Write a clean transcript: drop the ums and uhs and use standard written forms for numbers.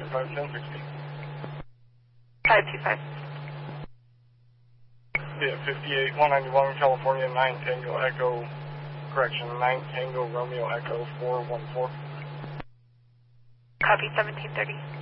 525-1060. 525. Yeah, 58-191 California, 9 Tango Echo, correction, 9 Tango Romeo Echo 414. Copy 1730.